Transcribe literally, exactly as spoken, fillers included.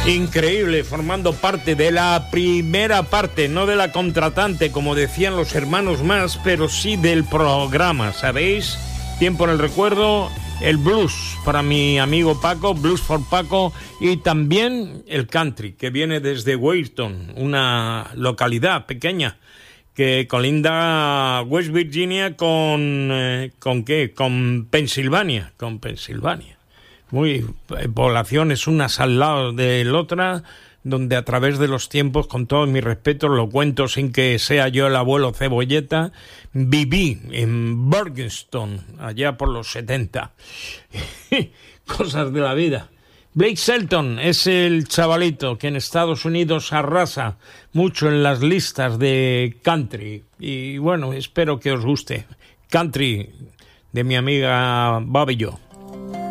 Increíble, formando parte de la primera parte, no de la contratante, como decían los hermanos más, pero sí del programa, ¿sabéis? Tiempo en el recuerdo, el blues para mi amigo Paco, Blues for Paco, y también el country, que viene desde Wheaton, una localidad pequeña que colinda West Virginia con, eh, ¿con qué? Con Pensilvania, con Pensilvania. Muy eh, poblaciones unas al lado de la otra, donde a través de los tiempos, con todo mi respeto, lo cuento sin que sea yo el abuelo Cebolleta, viví en Burgeston, allá por los setenta. Cosas de la vida. Blake Shelton es el chavalito que en Estados Unidos arrasa mucho en las listas de country. Y bueno, espero que os guste. Country de mi amiga Bobby Joe.